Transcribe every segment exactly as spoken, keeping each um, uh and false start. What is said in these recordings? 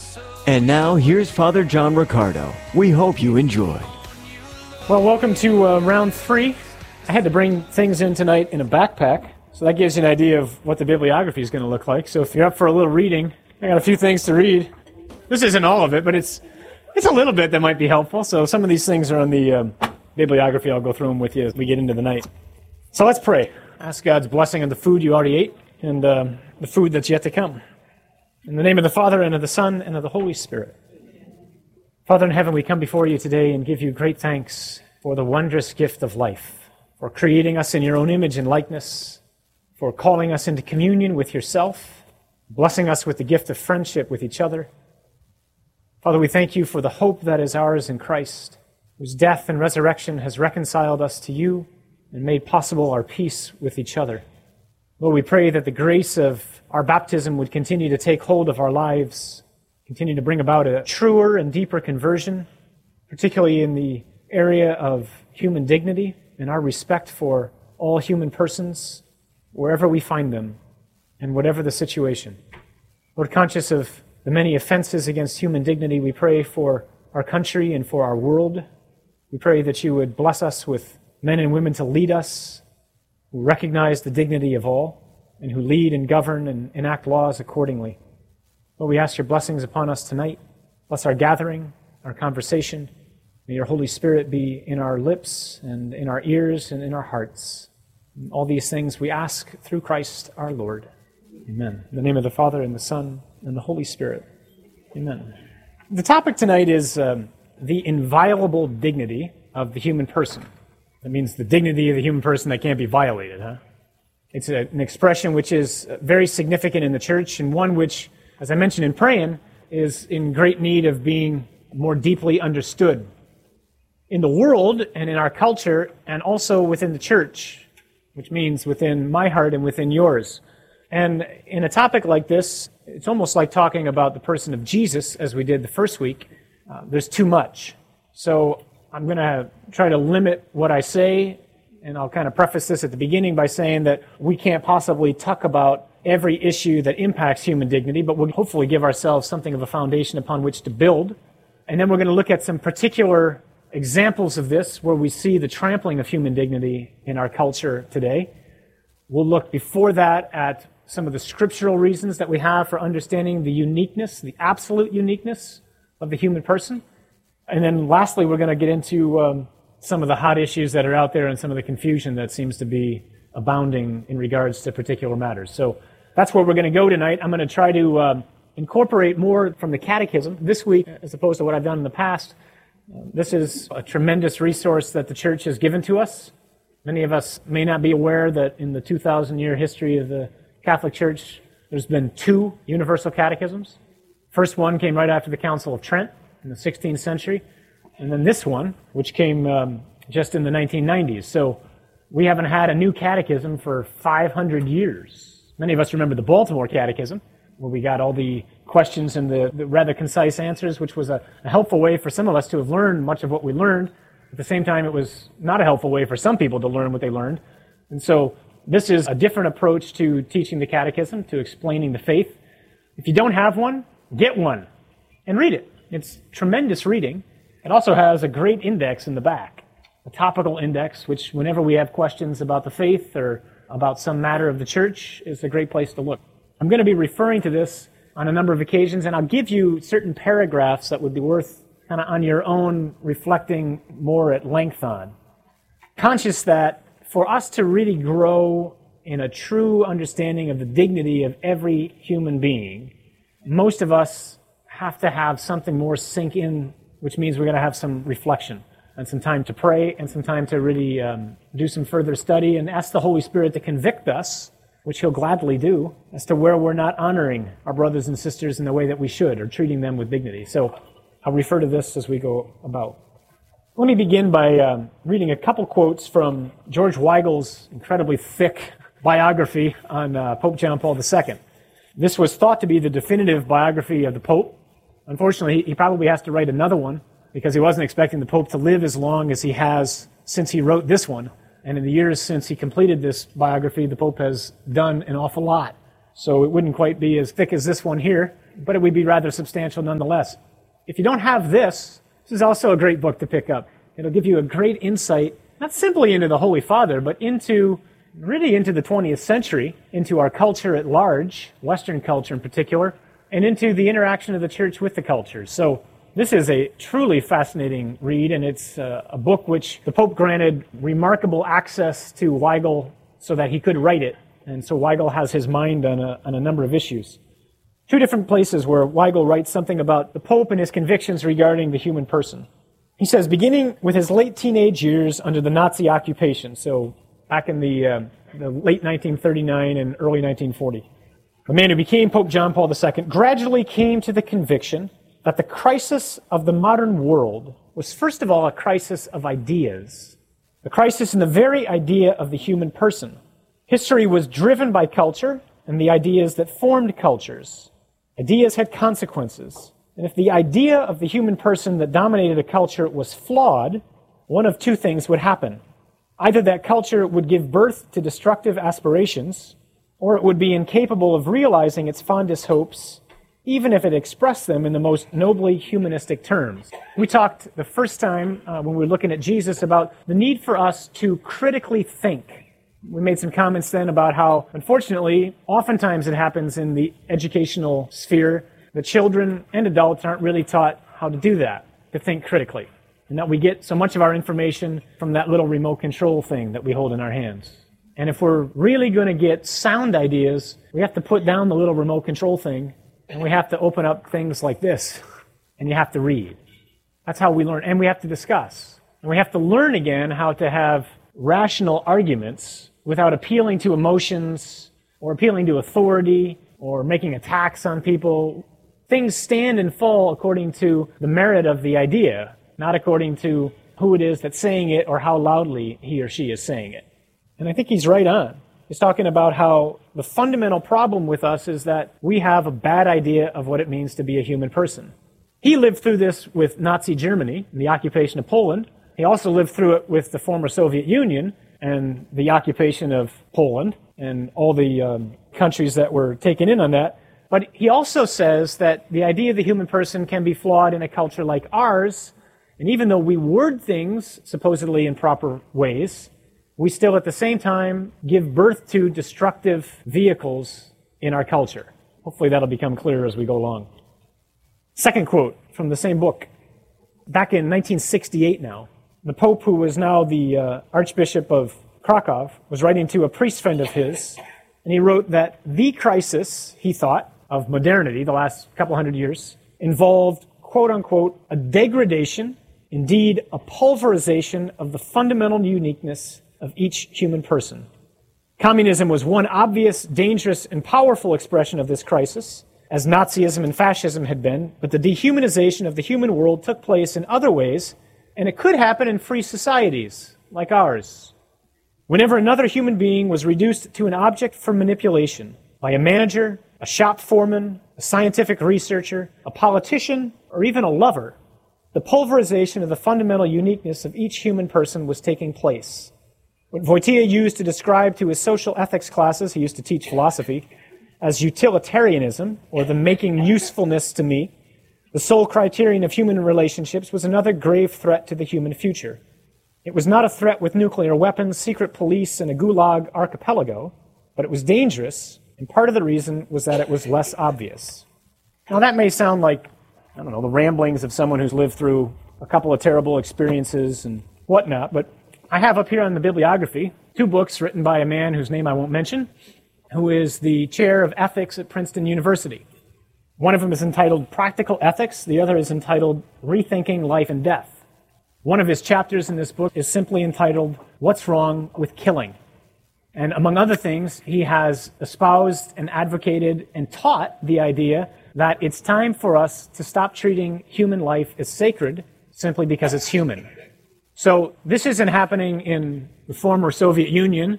And now, here's Father John Riccardo. We hope you enjoy. Well, welcome to uh, round three. I had to bring things in tonight in a backpack, so that gives you an idea of what the bibliography is going to look like. So if you're up for a little reading, I got a few things to read. This isn't all of it, but it's it's a little bit that might be helpful. So some of these things are on the um, bibliography. I'll go through them with you as we get into the night. So let's pray. Ask God's blessing on the food you already ate and um, the food that's yet to come. In the name of the Father, and of the Son, and of the Holy Spirit. Father in heaven, we come before you today and give you great thanks for the wondrous gift of life, for creating us in your own image and likeness, for calling us into communion with yourself, blessing us with the gift of friendship with each other. Father, we thank you for the hope that is ours in Christ, whose death and resurrection has reconciled us to you and made possible our peace with each other. Lord, we pray that the grace of our baptism would continue to take hold of our lives, continue to bring about a truer and deeper conversion, particularly in the area of human dignity and our respect for all human persons, wherever we find them and whatever the situation. Lord, conscious of the many offenses against human dignity, we pray for our country and for our world. We pray that you would bless us with men and women to lead us, who recognize the dignity of all, and who lead and govern and enact laws accordingly. Lord, we ask your blessings upon us tonight. Bless our gathering, our conversation. May your Holy Spirit be in our lips and in our ears and in our hearts. And all these things we ask through Christ our Lord. Amen. In the name of the Father, and the Son, and the Holy Spirit. Amen. The topic tonight is um, the inviolable dignity of the human person. That means the dignity of the human person that can't be violated, huh? It's a, an expression which is very significant in the church, and one which, as I mentioned in praying, is in great need of being more deeply understood in the world and in our culture, and also within the church, which means within my heart and within yours. And in a topic like this, it's almost like talking about the person of Jesus, as we did the first week. Uh, there's too much. So I'm going to try to limit what I say, and I'll kind of preface this at the beginning by saying that we can't possibly talk about every issue that impacts human dignity, but we'll hopefully give ourselves something of a foundation upon which to build. And then we're going to look at some particular examples of this where we see the trampling of human dignity in our culture today. We'll look before that at some of the scriptural reasons that we have for understanding the uniqueness, the absolute uniqueness of the human person. And then lastly, we're going to get into um, some of the hot issues that are out there and some of the confusion that seems to be abounding in regards to particular matters. So that's where we're going to go tonight. I'm going to try to um, incorporate more from the Catechism this week as opposed to what I've done in the past. Uh, this is a tremendous resource that the Church has given to us. Many of us may not be aware that in the two thousand year history of the Catholic Church, there's been two universal catechisms. First one came right after the Council of Trent in the sixteenth century. And then this one, which came um, just in the nineteen nineties. So we haven't had a new catechism for five hundred years. Many of us remember the Baltimore Catechism, where we got all the questions and the, the rather concise answers, which was a, a helpful way for some of us to have learned much of what we learned. At the same time, it was not a helpful way for some people to learn what they learned. And so this is a different approach to teaching the catechism, to explaining the faith. If you don't have one, get one and read it. It's tremendous reading. It also has a great index in the back, a topical index, which whenever we have questions about the faith or about some matter of the church is a great place to look. I'm going to be referring to this on a number of occasions, and I'll give you certain paragraphs that would be worth kind of on your own reflecting more at length on. Conscious that for us to really grow in a true understanding of the dignity of every human being, most of us have to have something more sink in, which means we're going to have some reflection and some time to pray and some time to really um, do some further study and ask the Holy Spirit to convict us, which he'll gladly do, as to where we're not honoring our brothers and sisters in the way that we should or treating them with dignity. So I'll refer to this as we go about. Let me begin by um, reading a couple quotes from George Weigel's incredibly thick biography on uh, Pope John Paul the Second. This was thought to be the definitive biography of the Pope. Unfortunately, he probably has to write another one because he wasn't expecting the Pope to live as long as he has since he wrote this one. And in the years since he completed this biography, the Pope has done an awful lot. So it wouldn't quite be as thick as this one here. but it would be rather substantial nonetheless. If you don't have this, this is also a great book to pick up. It'll give you a great insight, not simply into the Holy Father, but into, really into the twentieth century, into our culture at large, Western culture in particular, and into the interaction of the church with the culture. So this is a truly fascinating read, and it's uh, a book which the Pope granted remarkable access to Weigel so that he could write it. And so Weigel has his mind on a, on a number of issues. Two different places where Weigel writes something about the Pope and his convictions regarding the human person. He says, beginning with his late teenage years under the Nazi occupation, so back in the, uh, the late nineteen thirty-nine and early nineteen forty, the man who became Pope John Paul the Second gradually came to the conviction that the crisis of the modern world was first of all a crisis of ideas, a crisis in the very idea of the human person. History was driven by culture and the ideas that formed cultures. Ideas had consequences. And if the idea of the human person that dominated a culture was flawed, one of two things would happen. Either that culture would give birth to destructive aspirations, or it would be incapable of realizing its fondest hopes, even if it expressed them in the most nobly humanistic terms. We talked the first time uh, when we were looking at Jesus about the need for us to critically think. We made some comments then about how, unfortunately, oftentimes it happens in the educational sphere that children and adults aren't really taught how to do that, to think critically, and that we get so much of our information from that little remote control thing that we hold in our hands. And if we're really going to get sound ideas, we have to put down the little remote control thing, and we have to open up things like this, and you have to read. That's how we learn, and we have to discuss. And we have to learn again how to have rational arguments without appealing to emotions or appealing to authority or making attacks on people. Things stand and fall according to the merit of the idea, not according to who it is that's saying it or how loudly he or she is saying it. And I think he's right on. He's talking about how the fundamental problem with us is that we have a bad idea of what it means to be a human person. He lived through this with Nazi Germany and the occupation of Poland. He also lived through it with the former Soviet Union and the occupation of Poland and all the um, countries that were taken in on that. But he also says that the idea of the human person can be flawed in a culture like ours, and even though we word things supposedly in proper ways, we still at the same time give birth to destructive vehicles in our culture. Hopefully that'll become clearer as we go along. Second quote from the same book. Back in nineteen sixty-eight now, the Pope, who was now the uh, Archbishop of Krakow, was writing to a priest friend of his, and he wrote that the crisis, he thought, of modernity, the last couple hundred years, involved, quote-unquote, a degradation, indeed a pulverization of the fundamental uniqueness of each human person. Communism was one obvious, dangerous, and powerful expression of this crisis, as Nazism and fascism had been, but the dehumanization of the human world took place in other ways, and it could happen in free societies like ours. Whenever another human being was reduced to an object for manipulation by a manager, a shop foreman, a scientific researcher, a politician, or even a lover, the pulverization of the fundamental uniqueness of each human person was taking place. What Wojtyła used to describe to his social ethics classes, he used to teach philosophy, as utilitarianism, or the making usefulness to me, the sole criterion of human relationships, was another grave threat to the human future. It was not a threat with nuclear weapons, secret police, and a gulag archipelago, but it was dangerous, and part of the reason was that it was less obvious. Now that may sound like, I don't know, the ramblings of someone who's lived through a couple of terrible experiences and whatnot, but I have up here on the bibliography two books written by a man whose name I won't mention, who is the chair of ethics at Princeton University. One of them is entitled Practical Ethics, the other is entitled Rethinking Life and Death. One of his chapters in this book is simply entitled What's Wrong with Killing? And among other things, he has espoused and advocated and taught the idea that it's time for us to stop treating human life as sacred simply because it's human. So this isn't happening in the former Soviet Union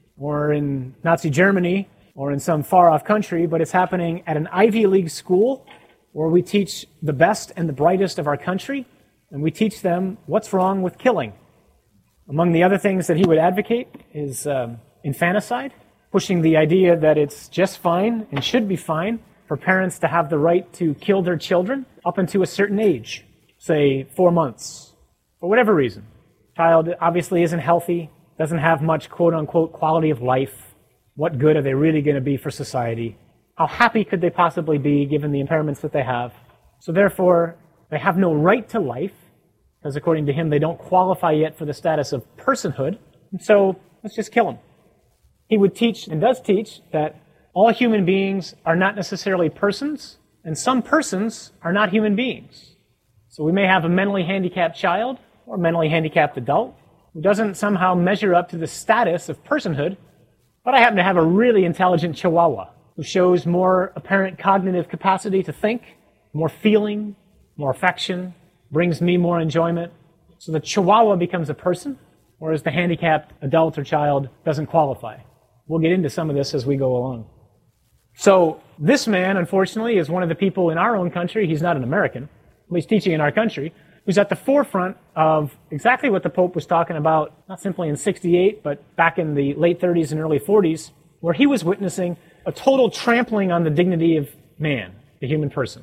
or in Nazi Germany or in some far-off country, but it's happening at an Ivy League school where we teach the best and the brightest of our country, and we teach them what's wrong with killing. Among the other things that he would advocate is um, infanticide, pushing the idea that it's just fine and should be fine for parents to have the right to kill their children up until a certain age, say four months, for whatever reason. Child obviously isn't healthy, doesn't have much quote-unquote quality of life. What good are they really going to be for society? How happy could they possibly be given the impairments that they have? So therefore, they have no right to life, because according to him, they don't qualify yet for the status of personhood. And so let's just kill them. He would teach, and does teach, that all human beings are not necessarily persons, and some persons are not human beings. So we may have a mentally handicapped child or a mentally handicapped adult who doesn't somehow measure up to the status of personhood, but I happen to have a really intelligent chihuahua who shows more apparent cognitive capacity to think, more feeling, more affection, brings me more enjoyment. So the chihuahua becomes a person, whereas the handicapped adult or child doesn't qualify. We'll get into some of this as we go along. So this man, unfortunately, is one of the people in our own country, he's not an American, but he's teaching in our country, who's at the forefront of exactly what the Pope was talking about, not simply in sixty-eight, but back in the late thirties and early forties, where he was witnessing a total trampling on the dignity of man, the human person.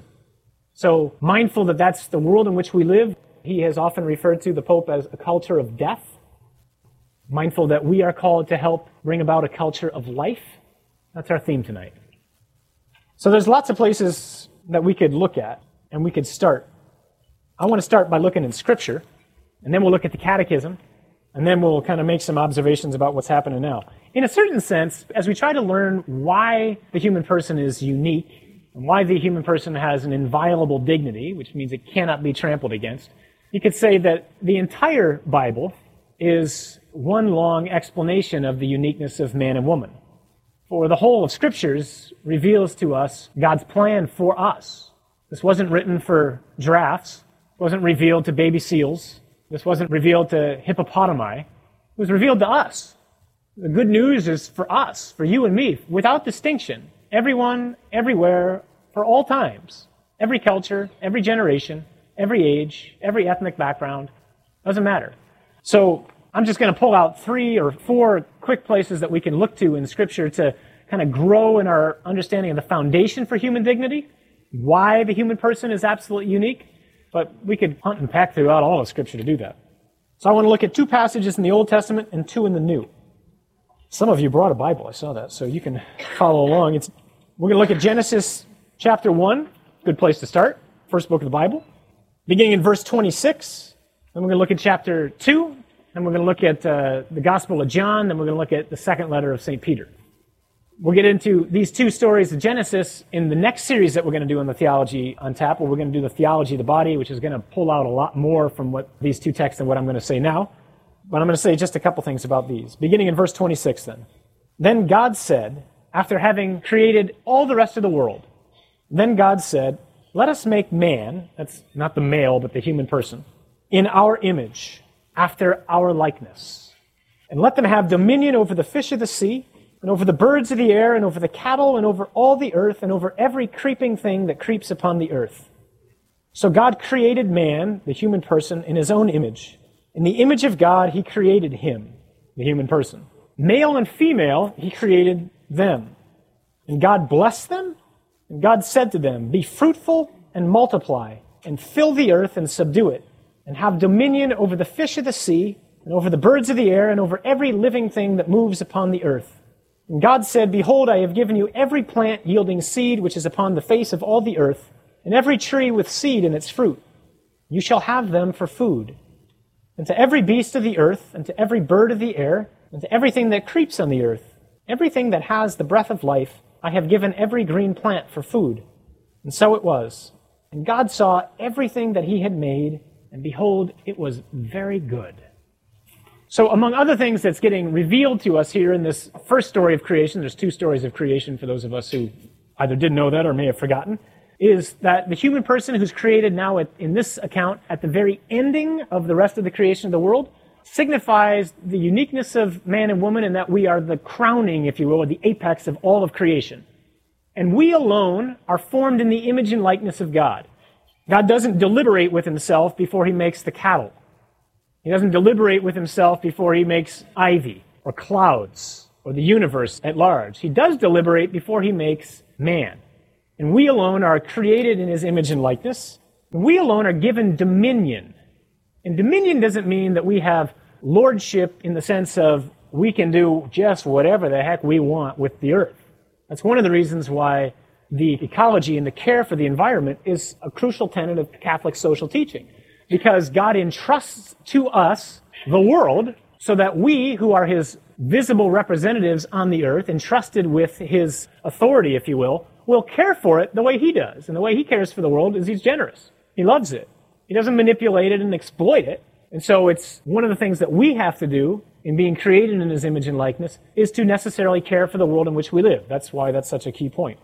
So mindful that that's the world in which we live, he has often referred to the Pope as a culture of death. Mindful that we are called to help bring about a culture of life. That's our theme tonight. So there's lots of places that we could look at, and we could start. I want to start by looking in Scripture, and then we'll look at the Catechism, and then we'll kind of make some observations about what's happening now. In a certain sense, as we try to learn why the human person is unique, and why the human person has an inviolable dignity, which means it cannot be trampled against, you could say that the entire Bible is one long explanation of the uniqueness of man and woman. For the whole of Scriptures reveals to us God's plan for us. This wasn't written for giraffes. It wasn't revealed to baby seals. This wasn't revealed to hippopotami. It was revealed to us. The good news is for us, for you and me, without distinction. Everyone, everywhere, for all times. Every culture, every generation, every age, every ethnic background. Doesn't matter. So I'm just going to pull out three or four quick places that we can look to in Scripture to kind of grow in our understanding of the foundation for human dignity, why the human person is absolutely unique, but we could hunt and peck throughout all of Scripture to do that. So I want to look at two passages in the Old Testament and two in the New. Some of you brought a Bible, I saw that, so you can follow along. It's, we're going to look at Genesis chapter one, good place to start, first book of the Bible, beginning in verse twenty-six, then we're going to look at chapter two, then we're going to look at uh, the Gospel of John, then we're going to look at the second letter of Saint Peter. We'll get into these two stories of Genesis in the next series that we're going to do on the Theology on Tap, where we're going to do the Theology of the Body, which is going to pull out a lot more from what these two texts and what I'm going to say now. But I'm going to say just a couple things about these. Beginning in verse twenty-six then. Then God said, after having created all the rest of the world, then God said, let us make man, that's not the male, but the human person, in our image, after our likeness. And let them have dominion over the fish of the sea, and over the birds of the air, and over the cattle, and over all the earth, and over every creeping thing that creeps upon the earth. So God created man, the human person, in his own image. In the image of God, he created him, the human person. Male and female, he created them. And God blessed them, and God said to them, be fruitful and multiply, and fill the earth and subdue it, and have dominion over the fish of the sea, and over the birds of the air, and over every living thing that moves upon the earth. And God said, behold, I have given you every plant yielding seed which is upon the face of all the earth, and every tree with seed in its fruit. You shall have them for food. And to every beast of the earth, and to every bird of the air, and to everything that creeps on the earth, everything that has the breath of life, I have given every green plant for food. And so it was. And God saw everything that he had made, and behold, it was very good. So among other things that's getting revealed to us here in this first story of creation, there's two stories of creation for those of us who either didn't know that or may have forgotten, is that the human person who's created now at, in this account at the very ending of the rest of the creation of the world signifies the uniqueness of man and woman in that we are the crowning, if you will, or the apex of all of creation. And we alone are formed in the image and likeness of God. God doesn't deliberate with himself before he makes the cattle. He doesn't deliberate with himself before he makes ivy or clouds or the universe at large. He does deliberate before he makes man. And we alone are created in his image and likeness. And we alone are given dominion. And dominion doesn't mean that we have lordship in the sense of we can do just whatever the heck we want with the earth. That's one of the reasons why the ecology and the care for the environment is a crucial tenet of Catholic social teaching. Because God entrusts to us the world so that we, who are his visible representatives on the earth, entrusted with his authority, if you will, will care for it the way he does. And the way he cares for the world is he's generous. He loves it. He doesn't manipulate it and exploit it. And so it's one of the things that we have to do in being created in his image and likeness is to necessarily care for the world in which we live. That's why that's such a key point.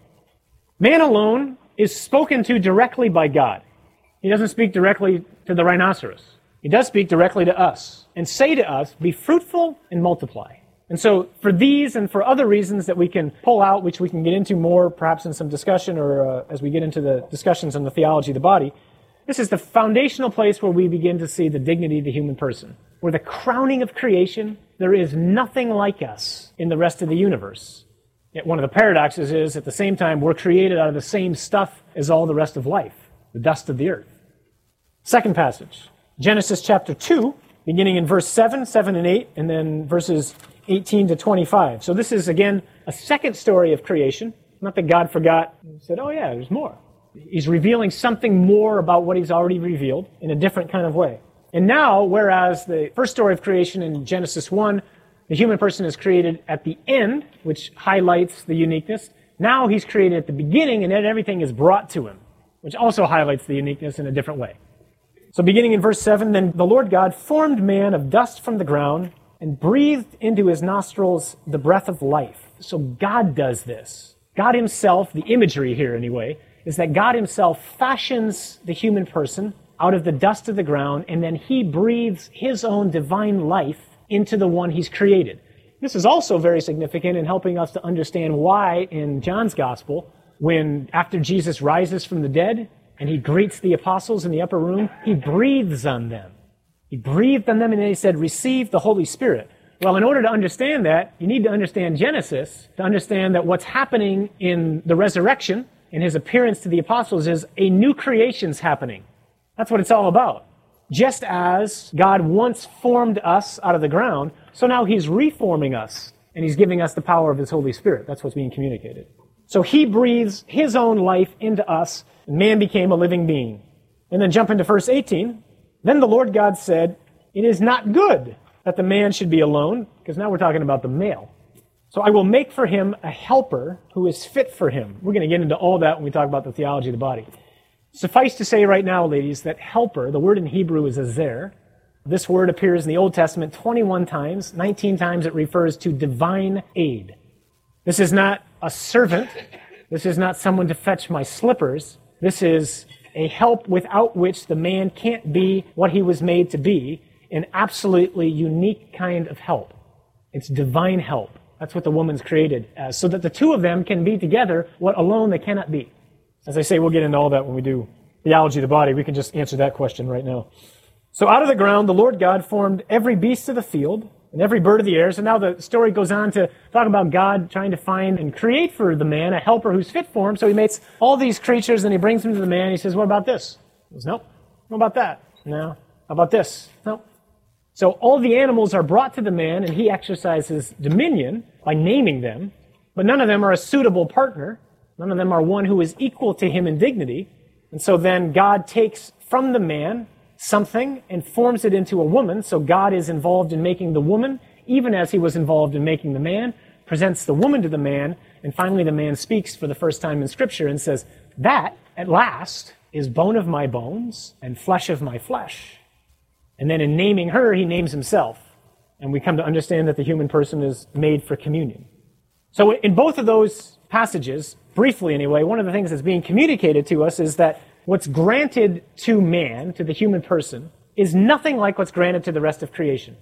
Man alone is spoken to directly by God. He doesn't speak directly to the rhinoceros. He does speak directly to us and say to us, be fruitful and multiply. And so for these and for other reasons that we can pull out, which we can get into more perhaps in some discussion or uh, as we get into the discussions on the theology of the body, this is the foundational place where we begin to see the dignity of the human person. We're the crowning of creation. There is nothing like us in the rest of the universe. Yet one of the paradoxes is, at the same time, we're created out of the same stuff as all the rest of life, the dust of the earth. Second passage, Genesis chapter two, beginning in verse seven, seven and eight, and then verses eighteen to twenty-five. So this is, again, a second story of creation. Not that God forgot and said, oh yeah, there's more. He's revealing something more about what he's already revealed in a different kind of way. And now, whereas the first story of creation in Genesis one, the human person is created at the end, which highlights the uniqueness. Now he's created at the beginning, and then everything is brought to him, which also highlights the uniqueness in a different way. So beginning in verse seven, then the Lord God formed man of dust from the ground and breathed into his nostrils the breath of life. So God does this. God himself, the imagery here anyway, is that God himself fashions the human person out of the dust of the ground, and then he breathes his own divine life into the one he's created. This is also very significant in helping us to understand why in John's gospel, when after Jesus rises from the dead and he greets the apostles in the upper room, he breathes on them. He breathed on them and then he said, receive the Holy Spirit. Well, in order to understand that, you need to understand Genesis, to understand that what's happening in the resurrection, in his appearance to the apostles, is a new creation's happening. That's what it's all about. Just as God once formed us out of the ground, so now he's reforming us, and he's giving us the power of his Holy Spirit. That's what's being communicated. So he breathes his own life into us, and man became a living being. And then jump into verse eighteen. Then the Lord God said, it is not good that the man should be alone, because now we're talking about the male. So I will make for him a helper who is fit for him. We're going to get into all that when we talk about the theology of the body. Suffice to say right now, ladies, that helper, the word in Hebrew is azer. This word appears in the Old Testament twenty-one times. nineteen times it refers to divine aid. This is not a servant. This is not someone to fetch my slippers. This is a help without which the man can't be what he was made to be, an absolutely unique kind of help. It's divine help. That's what the woman's created as, so that the two of them can be together what alone they cannot be. As I say, we'll get into all that when we do theology of the body. We can just answer that question right now. So out of the ground, the Lord God formed every beast of the field and every bird of the air. So now the story goes on to talk about God trying to find and create for the man a helper who's fit for him. So he makes all these creatures and he brings them to the man. He says, what about this? He goes, nope. What about that? No. How about this? Nope. So all the animals are brought to the man and he exercises dominion by naming them, but none of them are a suitable partner. None of them are one who is equal to him in dignity. And so then God takes from the man something and forms it into a woman. So God is involved in making the woman, even as he was involved in making the man, presents the woman to the man, and finally the man speaks for the first time in Scripture and says, that, at last, is bone of my bones and flesh of my flesh. And then in naming her, he names himself. And we come to understand that the human person is made for communion. So in both of those passages, briefly anyway, one of the things that's being communicated to us is that what's granted to man, to the human person, is nothing like what's granted to the rest of creation.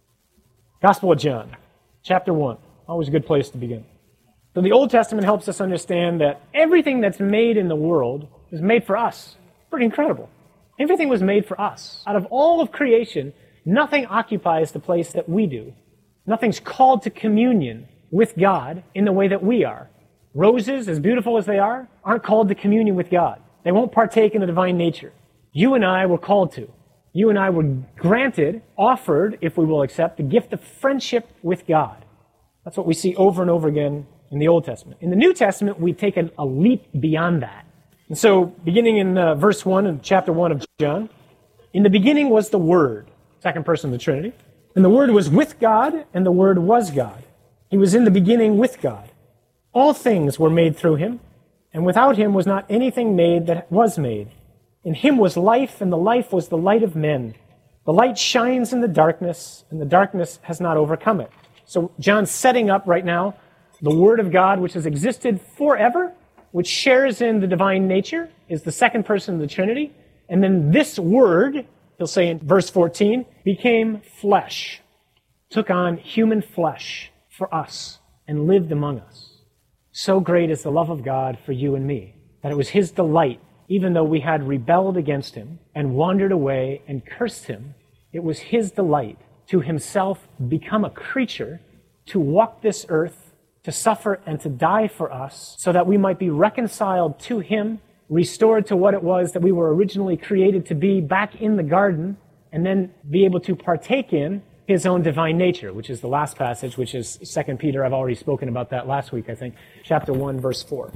Gospel of John, chapter one. Always a good place to begin. So the Old Testament helps us understand that everything that's made in the world is made for us. Pretty incredible. Everything was made for us. Out of all of creation, nothing occupies the place that we do. Nothing's called to communion with God in the way that we are. Roses, as beautiful as they are, aren't called to communion with God. They won't partake in the divine nature. You and I were called to. You and I were granted, offered, if we will accept, the gift of friendship with God. That's what we see over and over again in the Old Testament. In the New Testament, we've taken a leap beyond that. And so, beginning in uh, verse one of chapter one of John, in the beginning was the Word, second person of the Trinity, and the Word was with God, and the Word was God. He was in the beginning with God. All things were made through him, and without him was not anything made that was made. In him was life, and the life was the light of men. The light shines in the darkness, and the darkness has not overcome it. So John's setting up right now the Word of God, which has existed forever, which shares in the divine nature, is the second person of the Trinity. And then this Word, he'll say in verse fourteen, became flesh, took on human flesh for us, and lived among us. So great is the love of God for you and me, that it was his delight, even though we had rebelled against him and wandered away and cursed him, it was his delight to himself become a creature, to walk this earth, to suffer and to die for us, so that we might be reconciled to him, restored to what it was that we were originally created to be back in the garden, and then be able to partake in his own divine nature, which is the last passage, which is Second Peter. I've already spoken about that last week, I think, chapter one, verse four.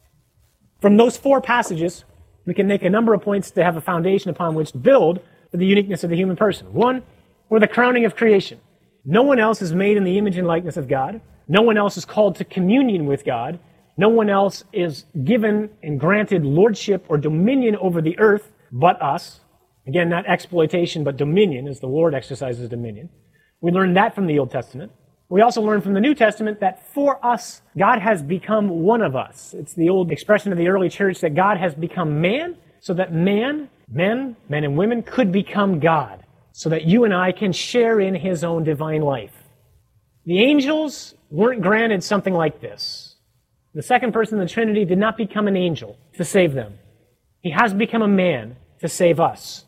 From those four passages, we can make a number of points to have a foundation upon which to build for the uniqueness of the human person. One, we're the crowning of creation. No one else is made in the image and likeness of God. No one else is called to communion with God. No one else is given and granted lordship or dominion over the earth but us. Again, not exploitation, but dominion, as the Lord exercises dominion. We learn that from the Old Testament. We also learn from the New Testament that for us, God has become one of us. It's the old expression of the early church that God has become man, so that man, men, men and women, could become God, so that you and I can share in his own divine life. The angels weren't granted something like this. The second person of the Trinity did not become an angel to save them. He has become a man to save us.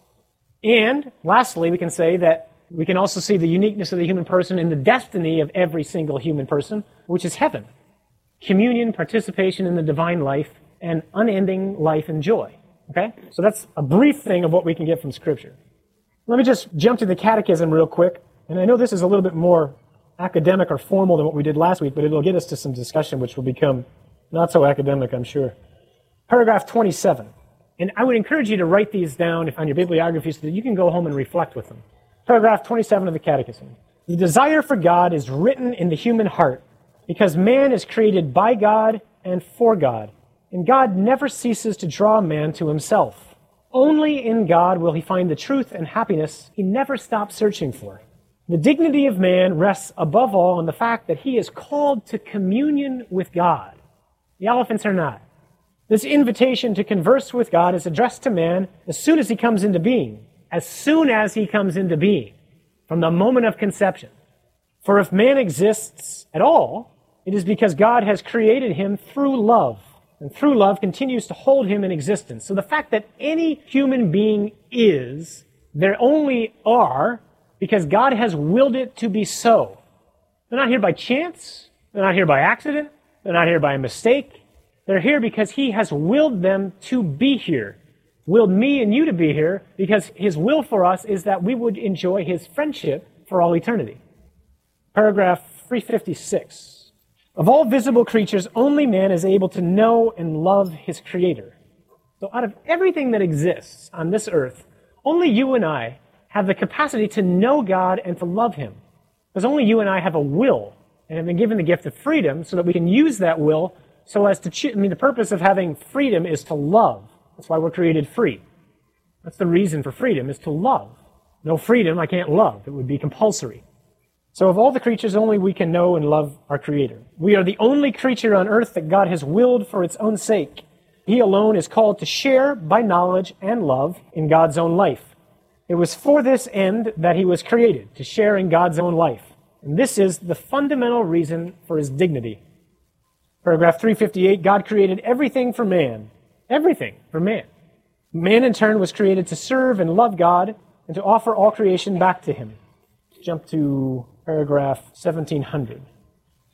And lastly, we can say that we can also see the uniqueness of the human person in the destiny of every single human person, which is heaven. Communion, participation in the divine life, and unending life and joy. Okay? So that's a brief thing of what we can get from Scripture. Let me just jump to the catechism real quick. And I know this is a little bit more academic or formal than what we did last week, but it'll get us to some discussion which will become not so academic, I'm sure. Paragraph twenty-seven. And I would encourage you to write these down on your bibliography so that you can go home and reflect with them. Paragraph twenty-seven of the Catechism. The desire for God is written in the human heart because man is created by God and for God, and God never ceases to draw man to himself. Only in God will he find the truth and happiness he never stops searching for. The dignity of man rests above all on the fact that he is called to communion with God. The elephants are not. This invitation to converse with God is addressed to man as soon as he comes into being. As soon as he comes into being. From the moment of conception. For if man exists at all, it is because God has created him through love. And through love continues to hold him in existence. So the fact that any human being is, there only are, because God has willed it to be so. They're not here by chance. They're not here by accident. They're not here by a mistake. They're here because he has willed them to be here. Willed me and you to be here because his will for us is that we would enjoy his friendship for all eternity. Paragraph three fifty-six. Of all visible creatures, only man is able to know and love his Creator. So out of everything that exists on this earth, only you and I have the capacity to know God and to love him. Because only you and I have a will and have been given the gift of freedom so that we can use that will so as to choose. I mean, the purpose of having freedom is to love. That's why we're created free. That's the reason for freedom, is to love. No freedom, I can't love. It would be compulsory. So of all the creatures, only we can know and love our Creator. We are the only creature on earth that God has willed for its own sake. He alone is called to share by knowledge and love in God's own life. It was for this end that he was created, to share in God's own life. And this is the fundamental reason for his dignity. Paragraph three fifty-eight, God created everything for man. Everything for man. Man in turn was created to serve and love God and to offer all creation back to him. Jump to paragraph seventeen hundred.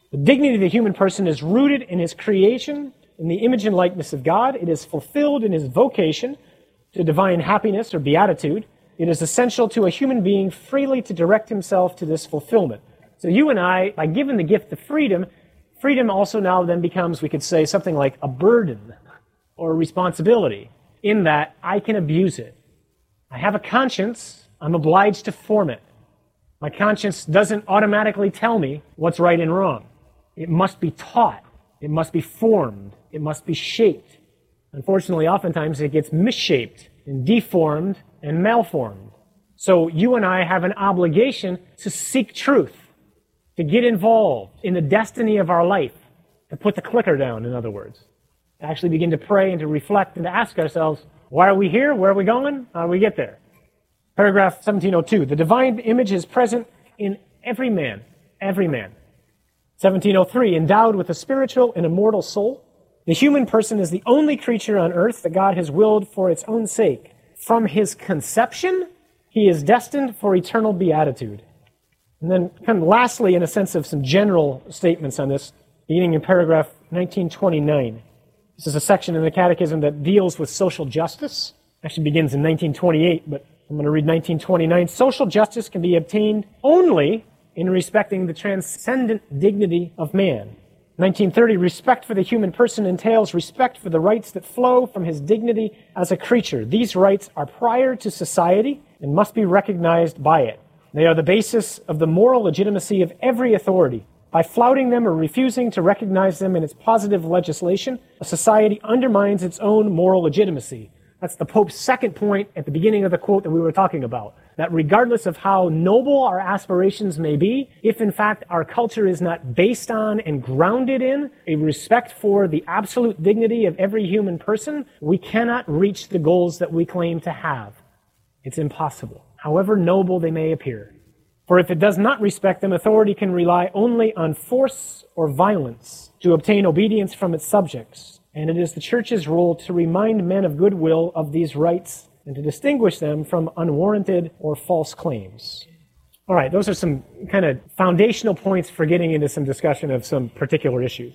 The dignity of the human person is rooted in his creation, in the image and likeness of God. It is fulfilled in his vocation to divine happiness or beatitude. It is essential to a human being freely to direct himself to this fulfillment. So you and I, by given the gift of freedom, freedom also now then becomes, we could say, something like a burden or a responsibility, in that I can abuse it. I have a conscience. I'm obliged to form it. My conscience doesn't automatically tell me what's right and wrong. It must be taught. It must be formed. It must be shaped. Unfortunately, oftentimes it gets misshaped and deformed and malformed. So you and I have an obligation to seek truth, to get involved in the destiny of our life, to put the clicker down, in other words, to actually begin to pray and to reflect and to ask ourselves, why are we here? Where are we going? How do we get there? Paragraph seventeen oh two, the divine image is present in every man, every man. seventeen oh three, endowed with a spiritual and immortal soul, the human person is the only creature on earth that God has willed for its own sake. From his conception, he is destined for eternal beatitude. And then, kind of lastly, in a sense of some general statements on this, beginning in paragraph nineteen twenty-nine. This is a section in the Catechism that deals with social justice. Actually begins in nineteen twenty-eight, but I'm going to read nineteen twenty-nine. Social justice can be obtained only in respecting the transcendent dignity of man. nineteen thirty, respect for the human person entails respect for the rights that flow from his dignity as a creature. These rights are prior to society and must be recognized by it. They are the basis of the moral legitimacy of every authority. By flouting them or refusing to recognize them in its positive legislation, a society undermines its own moral legitimacy. That's the Pope's second point at the beginning of the quote that we were talking about. That regardless of how noble our aspirations may be, if in fact our culture is not based on and grounded in a respect for the absolute dignity of every human person, we cannot reach the goals that we claim to have. It's impossible, however noble they may appear. For if it does not respect them, authority can rely only on force or violence to obtain obedience from its subjects. And it is the Church's role to remind men of goodwill of these rights and to distinguish them from unwarranted or false claims. All right, those are some kind of foundational points for getting into some discussion of some particular issues.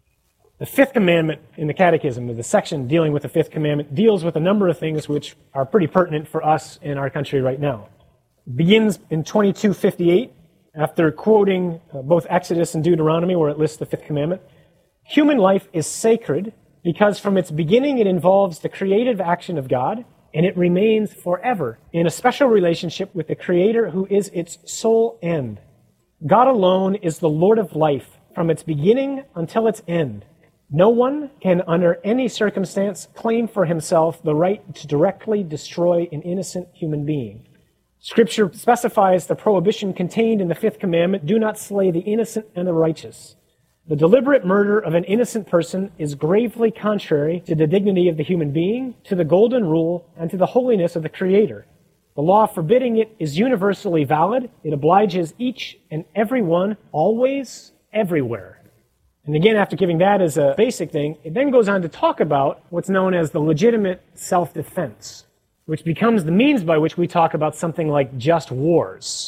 The fifth commandment in the Catechism, the section dealing with the fifth commandment, deals with a number of things which are pretty pertinent for us in our country right now. It begins in twenty-two fifty-eight, after quoting uh, both Exodus and Deuteronomy, where it lists the fifth commandment. Human life is sacred because from its beginning it involves the creative action of God, and it remains forever in a special relationship with the Creator who is its sole end. God alone is the Lord of life from its beginning until its end. No one can, under any circumstance, claim for himself the right to directly destroy an innocent human being. Scripture specifies the prohibition contained in the fifth commandment, do not slay the innocent and the righteous. The deliberate murder of an innocent person is gravely contrary to the dignity of the human being, to the golden rule, and to the holiness of the Creator. The law forbidding it is universally valid. It obliges each and every one, always, everywhere. And again, after giving that as a basic thing, it then goes on to talk about what's known as the legitimate self-defense, which becomes the means by which we talk about something like just wars.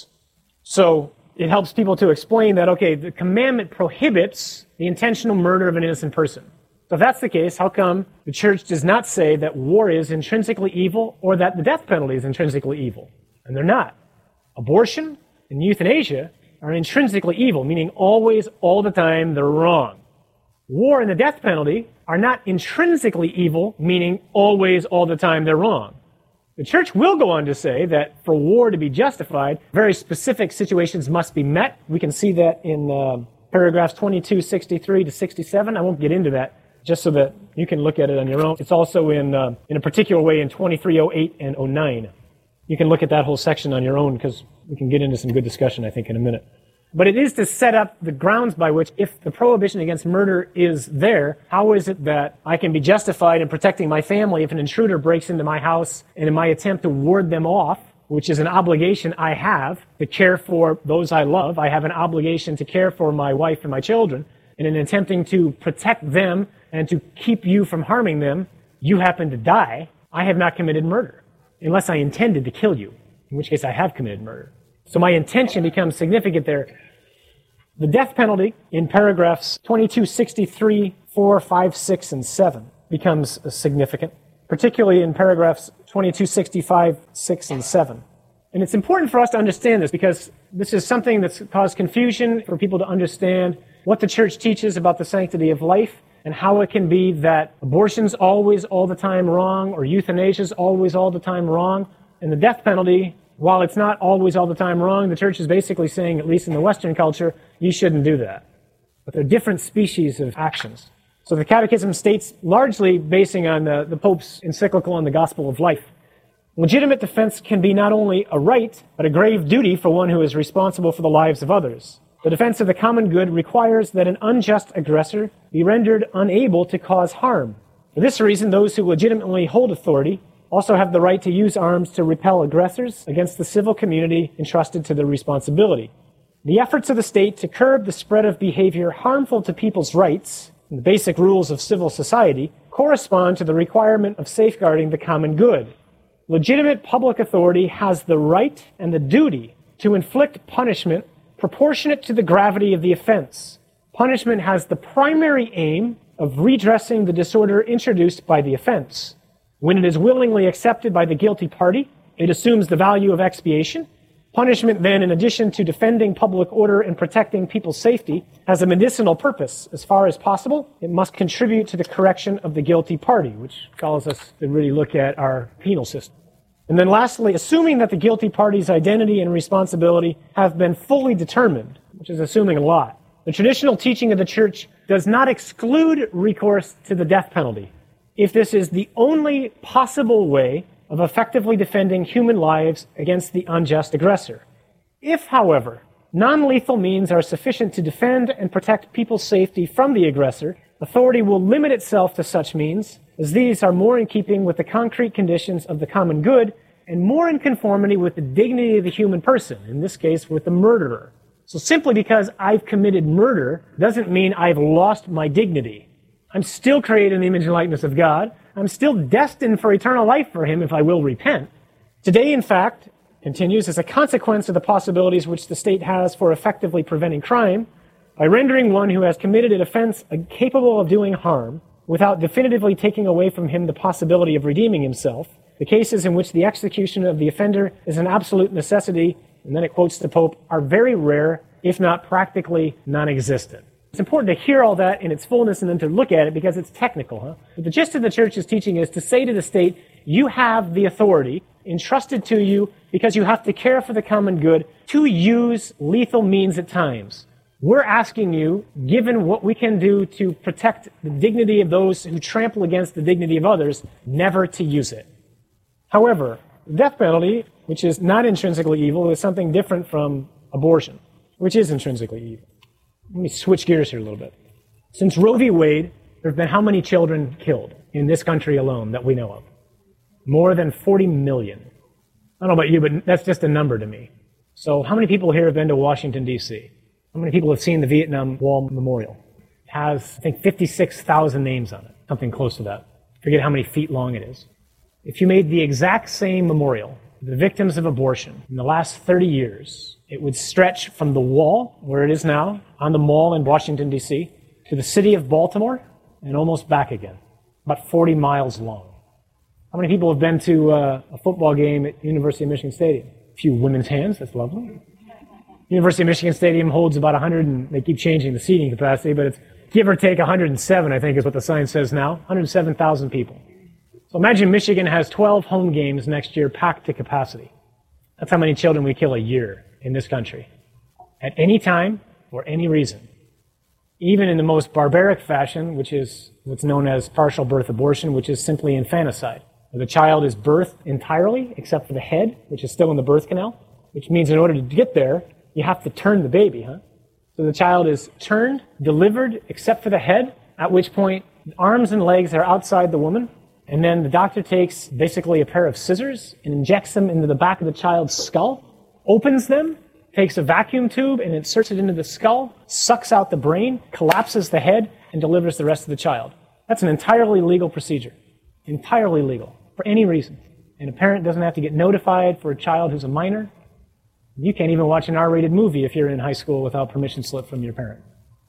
So it helps people to explain that, okay, the commandment prohibits the intentional murder of an innocent person. So if that's the case, how come the Church does not say that war is intrinsically evil or that the death penalty is intrinsically evil? And they're not. Abortion and euthanasia are intrinsically evil, meaning always, all the time, they're wrong. War and the death penalty are not intrinsically evil, meaning always, all the time, they're wrong. The Church will go on to say that for war to be justified, very specific situations must be met. We can see that in uh, paragraphs twenty-two sixty-three to sixty-seven. I won't get into that, just so that you can look at it on your own. It's also in uh, in a particular way in twenty-three oh eight and oh nine. You can look at that whole section on your own because we can get into some good discussion, I think, in a minute. But it is to set up the grounds by which, if the prohibition against murder is there, how is it that I can be justified in protecting my family if an intruder breaks into my house, and in my attempt to ward them off, which is an obligation I have to care for those I love, I have an obligation to care for my wife and my children, and in attempting to protect them and to keep you from harming them, you happen to die, I have not committed murder, unless I intended to kill you, in which case I have committed murder. So my intention becomes significant there. The death penalty in paragraphs twenty-two sixty-three, four, five, six, and seven becomes significant, particularly in paragraphs twenty-two sixty-five, six, and seven. And it's important for us to understand this because this is something that's caused confusion for people to understand what the church teaches about the sanctity of life and how it can be that abortion's always all the time wrong or euthanasia's always all the time wrong. And the death penalty, while it's not always all the time wrong, the church is basically saying, at least in the Western culture, you shouldn't do that. But they're different species of actions. So the Catechism states, largely basing on the, the Pope's encyclical on the gospel of life, legitimate defense can be not only a right, but a grave duty for one who is responsible for the lives of others. The defense of the common good requires that an unjust aggressor be rendered unable to cause harm. For this reason, those who legitimately hold authority also have the right to use arms to repel aggressors against the civil community entrusted to their responsibility. The efforts of the state to curb the spread of behavior harmful to people's rights and the basic rules of civil society correspond to the requirement of safeguarding the common good. Legitimate public authority has the right and the duty to inflict punishment proportionate to the gravity of the offense. Punishment has the primary aim of redressing the disorder introduced by the offense. When it is willingly accepted by the guilty party, it assumes the value of expiation. Punishment then, in addition to defending public order and protecting people's safety, has a medicinal purpose. As far as possible, it must contribute to the correction of the guilty party, which calls us to really look at our penal system. And then lastly, assuming that the guilty party's identity and responsibility have been fully determined, which is assuming a lot, the traditional teaching of the Church does not exclude recourse to the death penalty if this is the only possible way of effectively defending human lives against the unjust aggressor. If, however, non-lethal means are sufficient to defend and protect people's safety from the aggressor, authority will limit itself to such means, as these are more in keeping with the concrete conditions of the common good and more in conformity with the dignity of the human person, in this case with the murderer. So simply because I've committed murder doesn't mean I've lost my dignity. I'm still created in the image and likeness of God. I'm still destined for eternal life for Him if I will repent. Today, in fact, continues, as a consequence of the possibilities which the state has for effectively preventing crime, by rendering one who has committed an offense capable of doing harm, without definitively taking away from him the possibility of redeeming himself, the cases in which the execution of the offender is an absolute necessity, and then it quotes the Pope, are very rare, if not practically non-existent. It's important to hear all that in its fullness and then to look at it because it's technical. Huh? But the gist of the Church's teaching is to say to the state, you have the authority entrusted to you because you have to care for the common good to use lethal means at times. We're asking you, given what we can do to protect the dignity of those who trample against the dignity of others, never to use it. However, the death penalty, which is not intrinsically evil, is something different from abortion, which is intrinsically evil. Let me switch gears here a little bit. Since Roe v. Wade, there have been how many children killed in this country alone that we know of? More than forty million. I don't know about you, but that's just a number to me. So how many people here have been to Washington, D C? How many people have seen the Vietnam Wall Memorial? It has, I think, fifty-six thousand names on it, something close to that. I forget how many feet long it is. If you made the exact same memorial, the victims of abortion, in the last thirty years, it would stretch from the wall, where it is now, on the mall in Washington, D C, to the city of Baltimore, and almost back again, about forty miles long. How many people have been to uh, a football game at University of Michigan Stadium? A few women's hands, that's lovely. University of Michigan Stadium holds about one hundred, and they keep changing the seating capacity, but it's give or take one hundred seven, I think is what the sign says now, one hundred seven thousand people. So imagine Michigan has twelve home games next year packed to capacity. That's how many children we kill a year in this country. At any time, for any reason. Even in the most barbaric fashion, which is what's known as partial birth abortion, which is simply infanticide. Where the child is birthed entirely, except for the head, which is still in the birth canal, which means in order to get there, you have to turn the baby, huh? So the child is turned, delivered, except for the head, at which point arms and legs are outside the woman, and then the doctor takes basically a pair of scissors and injects them into the back of the child's skull, opens them, takes a vacuum tube and inserts it into the skull, sucks out the brain, collapses the head, and delivers the rest of the child. That's an entirely legal procedure. Entirely legal, for any reason. And a parent doesn't have to get notified for a child who's a minor. You can't even watch an R-rated movie if you're in high school without permission slip from your parent.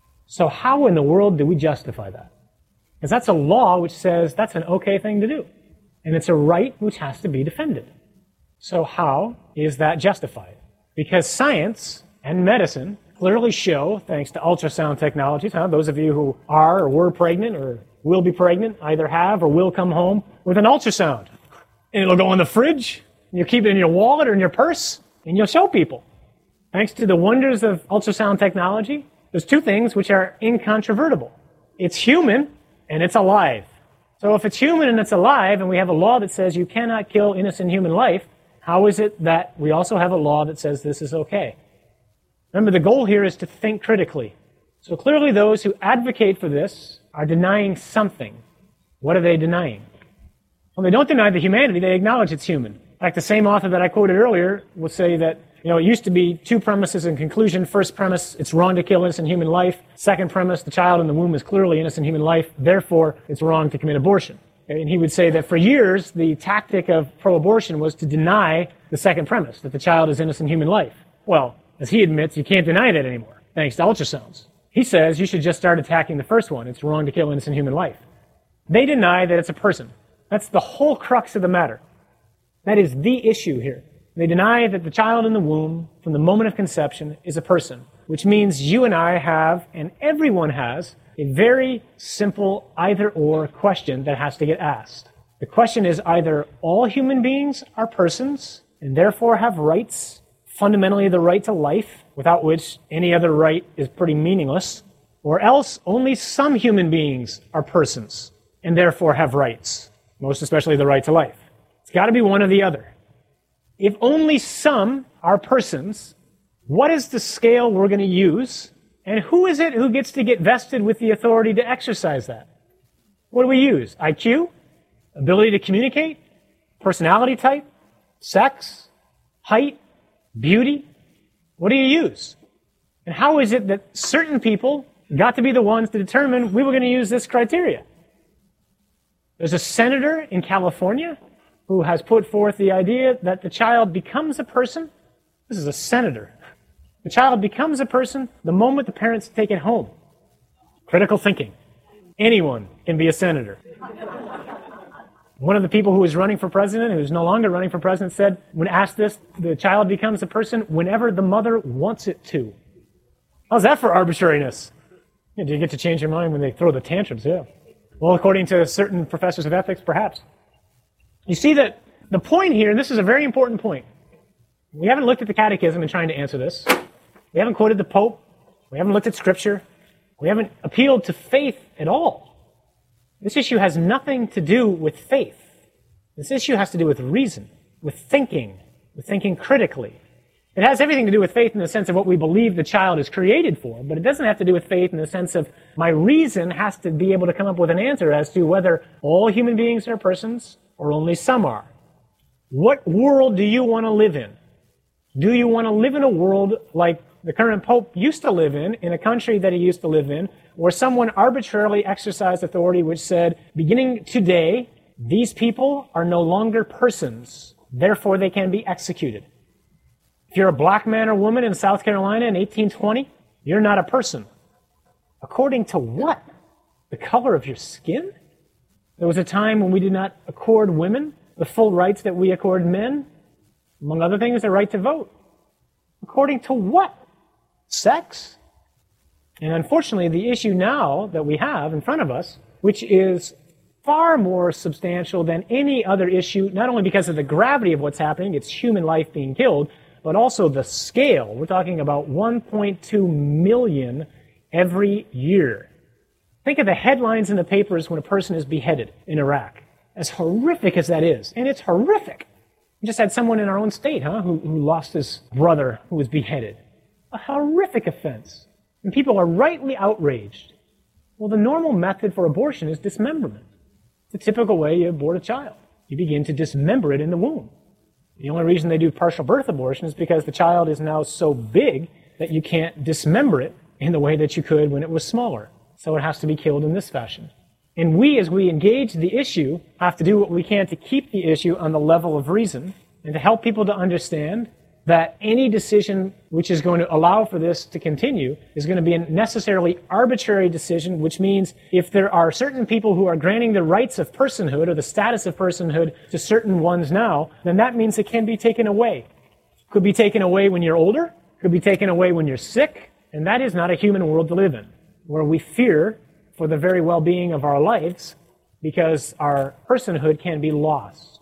So how in the world do we justify that? Because that's a law which says that's an okay thing to do. And it's a right which has to be defended. So how is that justified? Because science and medicine clearly show, thanks to ultrasound technologies, huh, those of you who are or were pregnant or will be pregnant either have or will come home with an ultrasound. And it'll go in the fridge, and you'll keep it in your wallet or in your purse, and you'll show people. Thanks to the wonders of ultrasound technology, there's two things which are incontrovertible. It's human, and it's alive. So if it's human and it's alive, and we have a law that says you cannot kill innocent human life, how is it that we also have a law that says this is okay? Remember, the goal here is to think critically. So clearly those who advocate for this are denying something. What are they denying? Well, they don't deny the humanity, they acknowledge it's human. In fact, the same author that I quoted earlier will say that, you know, it used to be two premises in conclusion. First premise, it's wrong to kill innocent human life. Second premise, the child in the womb is clearly innocent human life, therefore it's wrong to commit abortion. And he would say that for years, the tactic of pro-abortion was to deny the second premise, that the child is innocent human life. Well, as he admits, you can't deny that anymore, thanks to ultrasounds. He says you should just start attacking the first one. It's wrong to kill innocent human life. They deny that it's a person. That's the whole crux of the matter. That is the issue here. They deny that the child in the womb, from the moment of conception, is a person, which means you and I have, and everyone has, a very simple either-or question that has to get asked. The question is either all human beings are persons and therefore have rights, fundamentally the right to life, without which any other right is pretty meaningless, or else only some human beings are persons and therefore have rights, most especially the right to life. It's got to be one or the other. If only some are persons, what is the scale we're going to use? And who is it who gets to get vested with the authority to exercise that? What do we use? I Q? Ability to communicate? Personality type? Sex? Height? Beauty? What do you use? And how is it that certain people got to be the ones to determine we were going to use this criteria? There's a senator in California who has put forth the idea that the child becomes a person. This is a senator. The child becomes a person the moment the parents take it home. Critical thinking. Anyone can be a senator. One of the people who was running for president, who's no longer running for president, said, when asked this, the child becomes a person whenever the mother wants it to. How's that for arbitrariness? Yeah, do you get to change your mind when they throw the tantrums? Yeah. Well, according to certain professors of ethics, perhaps. You see that the point here, and this is a very important point, we haven't looked at the Catechism in trying to answer this. We haven't quoted the Pope. We haven't looked at Scripture. We haven't appealed to faith at all. This issue has nothing to do with faith. This issue has to do with reason, with thinking, with thinking critically. It has everything to do with faith in the sense of what we believe the child is created for, but it doesn't have to do with faith in the sense of my reason has to be able to come up with an answer as to whether all human beings are persons or only some are. What world do you want to live in? Do you want to live in a world like the current Pope used to live in, in a country that he used to live in, where someone arbitrarily exercised authority which said, beginning today, these people are no longer persons, therefore they can be executed. If you're a black man or woman in South Carolina in eighteen twenty, you're not a person. According to what? The color of your skin? There was a time when we did not accord women the full rights that we accord men, among other things, the right to vote. According to what? Sex? And unfortunately, the issue now that we have in front of us, which is far more substantial than any other issue, not only because of the gravity of what's happening, it's human life being killed, but also the scale. We're talking about one point two million every year. Think of the headlines in the papers when a person is beheaded in Iraq. As horrific as that is, and it's horrific. We just had someone in our own state, huh, who, who lost his brother who was beheaded. A horrific offense. And people are rightly outraged. Well, the normal method for abortion is dismemberment. It's the typical way you abort a child. You begin to dismember it in the womb. The only reason they do partial birth abortion is because the child is now so big that you can't dismember it in the way that you could when it was smaller. So it has to be killed in this fashion. And we, as we engage the issue, have to do what we can to keep the issue on the level of reason and to help people to understand that any decision which is going to allow for this to continue is going to be a necessarily arbitrary decision, which means if there are certain people who are granting the rights of personhood or the status of personhood to certain ones now, then that means it can be taken away. Could be taken away when you're older, could be taken away when you're sick, and that is not a human world to live in, where we fear for the very well-being of our lives because our personhood can be lost.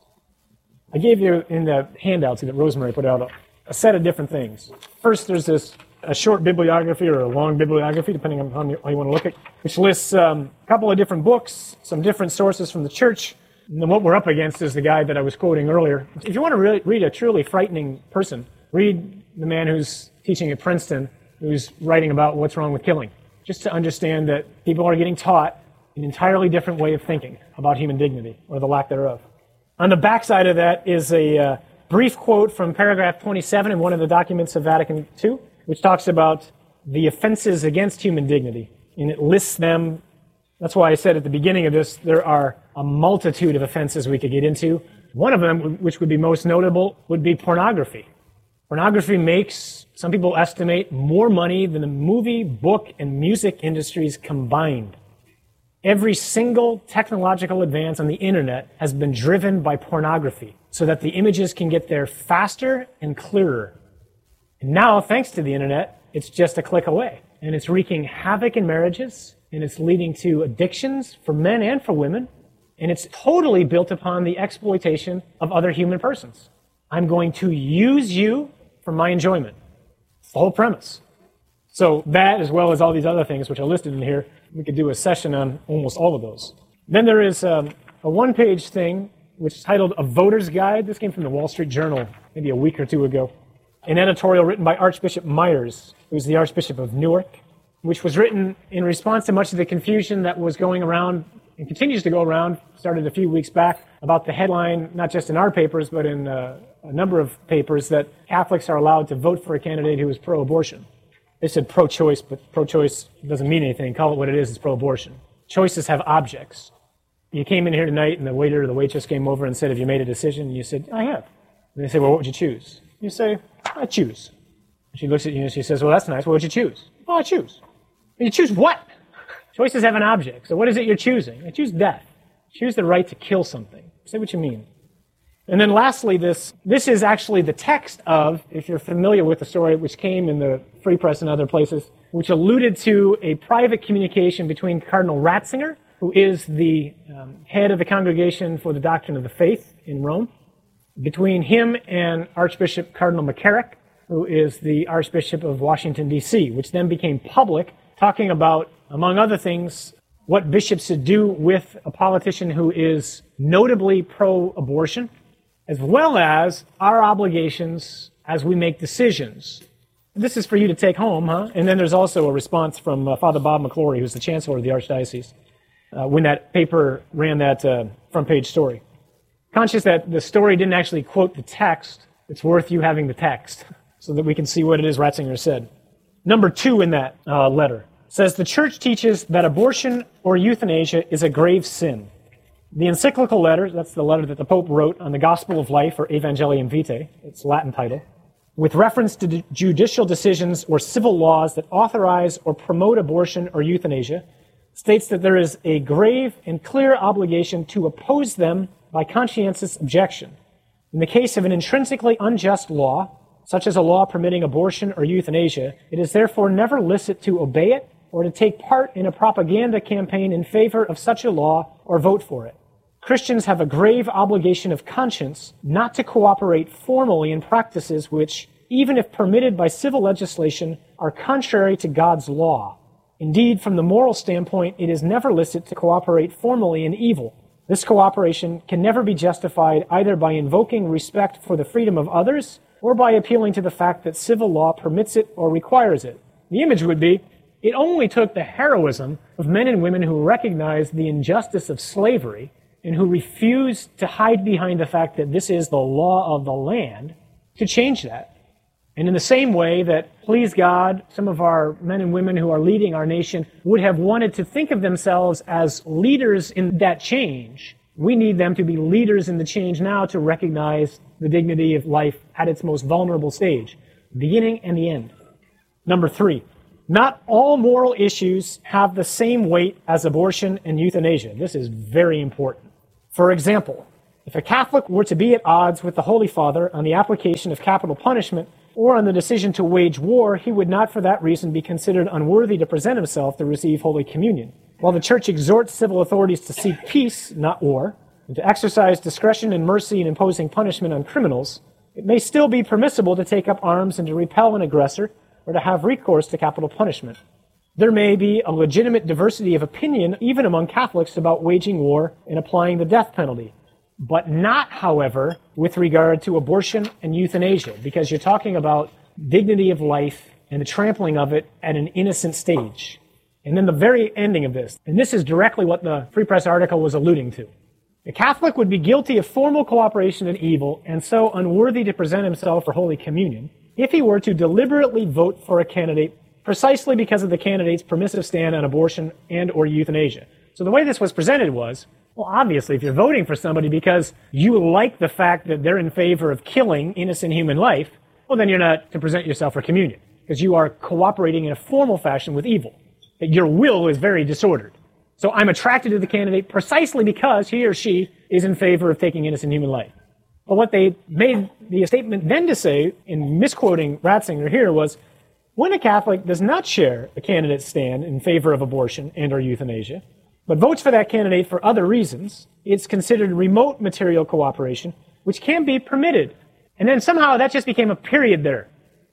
I gave you in the handouts that Rosemary put out a, a set of different things. First, there's this a short bibliography or a long bibliography, depending on how you, how you want to look at it, which lists um, a couple of different books, some different sources from the church. And then what we're up against is the guy that I was quoting earlier. If you want to really read a truly frightening person, read the man who's teaching at Princeton, who's writing about what's wrong with killing, just to understand that people are getting taught an entirely different way of thinking about human dignity, or the lack thereof. On the backside of that is a uh, brief quote from paragraph twenty-seven in one of the documents of Vatican Two, which talks about the offenses against human dignity, and it lists them. That's why I said at the beginning of this, there are a multitude of offenses we could get into. One of them, which would be most notable, would be pornography. Pornography makes, some people estimate, more money than the movie, book, and music industries combined. Every single technological advance on the internet has been driven by pornography so that the images can get there faster and clearer. And now, thanks to the internet, it's just a click away. And it's wreaking havoc in marriages, and it's leading to addictions for men and for women, and it's totally built upon the exploitation of other human persons. I'm going to use you for my enjoyment. It's the whole premise. So that, as well as all these other things which are listed in here, we could do a session on almost all of those. Then there is um, a one-page thing which is titled A Voter's Guide. This came from the Wall Street Journal maybe a week or two ago. An editorial written by Archbishop Myers, who's the Archbishop of Newark, which was written in response to much of the confusion that was going around and continues to go around, started a few weeks back, about the headline, not just in our papers, but in uh, a number of papers, that Catholics are allowed to vote for a candidate who is pro-abortion. They said pro-choice, but pro-choice doesn't mean anything. Call it what it is, it's pro-abortion. Choices have objects. You came in here tonight and the waiter or the waitress came over and said, have you made a decision? And you said, I have. And they say, well, what would you choose? You say, I choose. And she looks at you and she says, well, that's nice. What would you choose? Oh, I choose. You choose what? Choices have an object. So what is it you're choosing? I choose death. Choose the right to kill something. Say what you mean. And then lastly, this this is actually the text of, if you're familiar with the story, which came in the Free Press and other places, which alluded to a private communication between Cardinal Ratzinger, who is the um, head of the Congregation for the Doctrine of the Faith in Rome, between him and Archbishop Cardinal McCarrick, who is the Archbishop of Washington, D C, which then became public, talking about, among other things, what bishops should do with a politician who is notably pro-abortion, as well as our obligations as we make decisions. This is for you to take home, huh? And then there's also a response from uh, Father Bob McClory, who's the Chancellor of the Archdiocese, uh, when that paper ran that uh, front-page story. Conscious that the story didn't actually quote the text, it's worth you having the text so that we can see what it is Ratzinger said. Number two in that uh, letter says, the Church teaches that abortion or euthanasia is a grave sin. The encyclical letter, that's the letter that the Pope wrote on the Gospel of Life, or Evangelium Vitae, its Latin title, with reference to judicial decisions or civil laws that authorize or promote abortion or euthanasia, states that there is a grave and clear obligation to oppose them by conscientious objection. In the case of an intrinsically unjust law, such as a law permitting abortion or euthanasia, it is therefore never licit to obey it or to take part in a propaganda campaign in favor of such a law or vote for it. Christians have a grave obligation of conscience not to cooperate formally in practices which, even if permitted by civil legislation, are contrary to God's law. Indeed, from the moral standpoint, it is never licit to cooperate formally in evil. This cooperation can never be justified either by invoking respect for the freedom of others or by appealing to the fact that civil law permits it or requires it. The image would be, it only took the heroism of men and women who recognized the injustice of slavery and who refused to hide behind the fact that this is the law of the land to change that. And in the same way that, please God, some of our men and women who are leading our nation would have wanted to think of themselves as leaders in that change, we need them to be leaders in the change now to recognize the dignity of life at its most vulnerable stage, beginning and the end. Number three, not all moral issues have the same weight as abortion and euthanasia. This is very important. For example, if a Catholic were to be at odds with the Holy Father on the application of capital punishment or on the decision to wage war, he would not for that reason be considered unworthy to present himself to receive Holy Communion. While the Church exhorts civil authorities to seek peace, not war, and to exercise discretion and mercy in imposing punishment on criminals, it may still be permissible to take up arms and to repel an aggressor or to have recourse to capital punishment. There may be a legitimate diversity of opinion even among Catholics about waging war and applying the death penalty, but not, however, with regard to abortion and euthanasia, because you're talking about dignity of life and the trampling of it at an innocent stage. And then the very ending of this, and this is directly what the Free Press article was alluding to. A Catholic would be guilty of formal cooperation in evil and so unworthy to present himself for Holy Communion if he were to deliberately vote for a candidate precisely because of the candidate's permissive stand on abortion and or euthanasia. So the way this was presented was, well, obviously, if you're voting for somebody because you like the fact that they're in favor of killing innocent human life, well, then you're not to present yourself for communion because you are cooperating in a formal fashion with evil. That your will is very disordered. So I'm attracted to the candidate precisely because he or she is in favor of taking innocent human life. But what they made the statement then to say, in misquoting Ratzinger here, was when a Catholic does not share a candidate's stand in favor of abortion and or euthanasia, but votes for that candidate for other reasons, it's considered remote material cooperation, which can be permitted. And then somehow that just became a period there.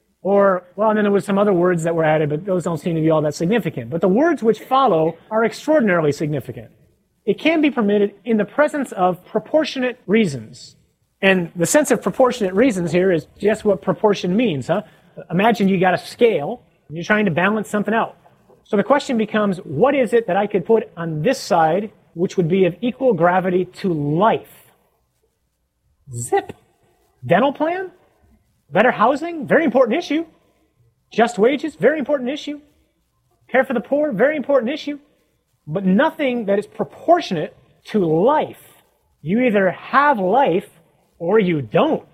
Or, well, and then there was some other words that were added, but those don't seem to be all that significant. But the words which follow are extraordinarily significant. It can be permitted in the presence of proportionate reasons. And the sense of proportionate reasons here is just what proportion means, huh? Imagine you got a scale, and you're trying to balance something out. So the question becomes, what is it that I could put on this side which would be of equal gravity to life? Zip. Dental plan? Better housing? Very important issue. Just wages? Very important issue. Care for the poor? Very important issue. But nothing that is proportionate to life. You either have life or you don't.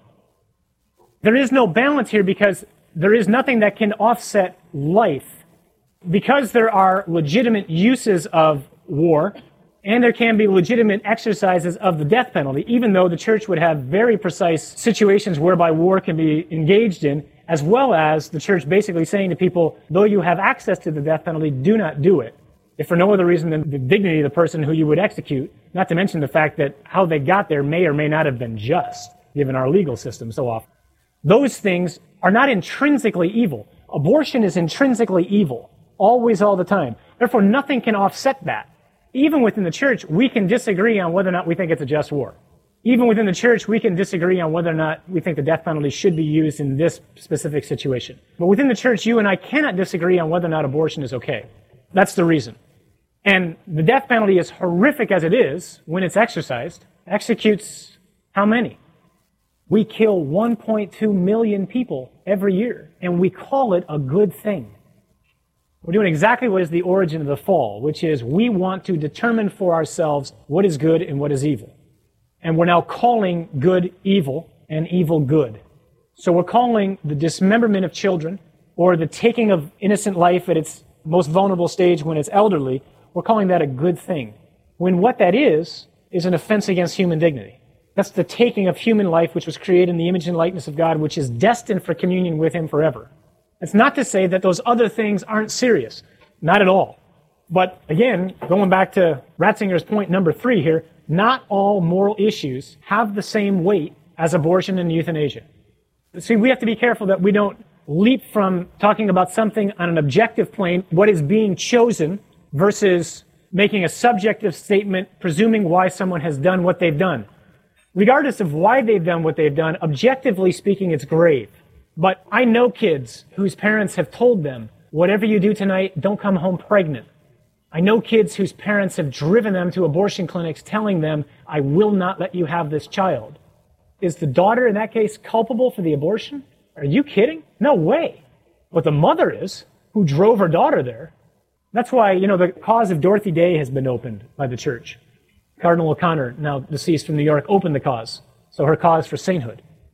There is no balance here because there is nothing that can offset life. Because there are legitimate uses of war, and there can be legitimate exercises of the death penalty, even though the Church would have very precise situations whereby war can be engaged in, as well as the Church basically saying to people, though you have access to the death penalty, do not do it, if for no other reason than the dignity of the person who you would execute, not to mention the fact that how they got there may or may not have been just, given our legal system so often. Those things are not intrinsically evil. Abortion is intrinsically evil. Always, all the time. Therefore, nothing can offset that. Even within the Church, we can disagree on whether or not we think it's a just war. Even within the Church, we can disagree on whether or not we think the death penalty should be used in this specific situation. But within the Church, you and I cannot disagree on whether or not abortion is okay. That's the reason. And the death penalty, as horrific as it is when it's exercised, executes how many? We kill one point two million people every year, and we call it a good thing. We're doing exactly what is the origin of the fall, which is we want to determine for ourselves what is good and what is evil. And we're now calling good evil and evil good. So we're calling the dismemberment of children or the taking of innocent life at its most vulnerable stage when it's elderly, we're calling that a good thing. When what that is, is an offense against human dignity. That's the taking of human life which was created in the image and likeness of God, which is destined for communion with Him forever. It's not to say that those other things aren't serious. Not at all. But again, going back to Ratzinger's point number three here, not all moral issues have the same weight as abortion and euthanasia. See, we have to be careful that we don't leap from talking about something on an objective plane, what is being chosen, versus making a subjective statement, presuming why someone has done what they've done. Regardless of why they've done what they've done, objectively speaking, it's grave. But I know kids whose parents have told them, whatever you do tonight, don't come home pregnant. I know kids whose parents have driven them to abortion clinics telling them, I will not let you have this child. Is the daughter, in that case, culpable for the abortion? Are you kidding? No way. But the mother is, who drove her daughter there. That's why, you know, the cause of Dorothy Day has been opened by the Church. Cardinal O'Connor, now deceased from New York, opened the cause. So her cause for sainthood.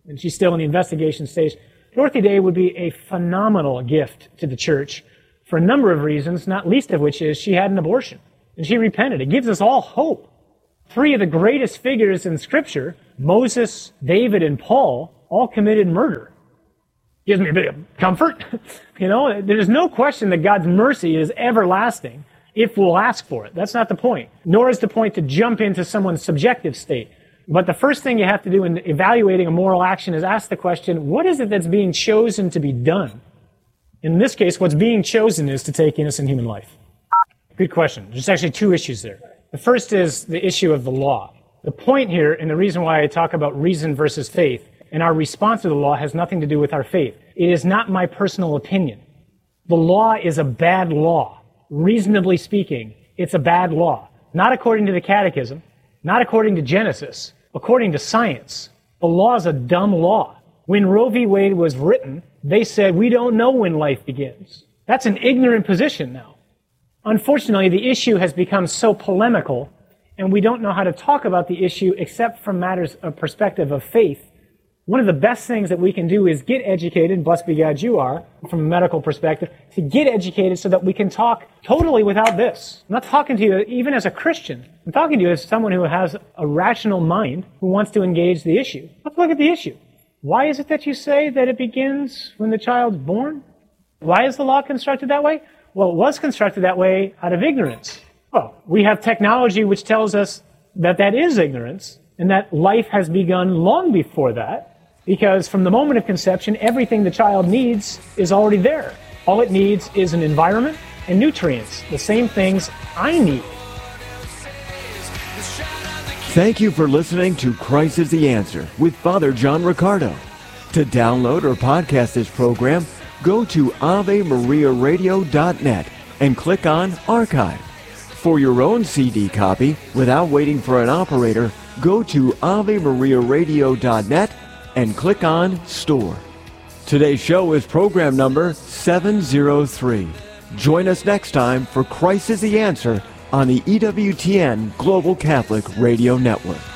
and she's still in the investigation stage. Dorothy Day would be a phenomenal gift to the church for a number of reasons, not least of which is she had an abortion, and she repented. It gives us all hope. Three of the greatest figures in Scripture, Moses, David, and Paul, all committed murder. Gives me a bit of comfort. You know, there's no question that God's mercy is everlasting if we'll ask for it. That's not the point. Nor is the point to jump into someone's subjective state. But the first thing you have to do in evaluating a moral action is ask the question, what is it that's being chosen to be done? In this case, what's being chosen is to take innocent human life. Good question. There's actually two issues there. The first is the issue of the law. The point here, and the reason why I talk about reason versus faith, and our response to the law has nothing to do with our faith. It is not my personal opinion. The law is a bad law. Reasonably speaking, it's a bad law. Not according to the Catechism, not according to Genesis, according to science. The law is a dumb law. When Roe v. Wade was written, they said, we don't know when life begins. That's an ignorant position now. Unfortunately, the issue has become so polemical, and we don't know how to talk about the issue except from matters of perspective of faith. One of the best things that we can do is get educated, blessed be God you are, from a medical perspective, to get educated so that we can talk totally without this. I'm not talking to you even as a Christian. I'm talking to you as someone who has a rational mind who wants to engage the issue. Let's look at the issue. Why is it that you say that it begins when the child's born? Why is the law constructed that way? Well, it was constructed that way out of ignorance. Well, we have technology which tells us that that is ignorance and that life has begun long before that. Because from the moment of conception, everything the child needs is already there. All it needs is an environment and nutrients, the same things I need. Thank you for listening to Christ is the Answer with Father John Riccardo. To download or podcast this program, go to ave maria radio dot net and click on Archive. For your own C D copy, without waiting for an operator, go to ave maria radio dot net and click on Store. Today's show is program number seven oh three. Join us next time for Christ is the Answer on the E W T N Global Catholic Radio Network.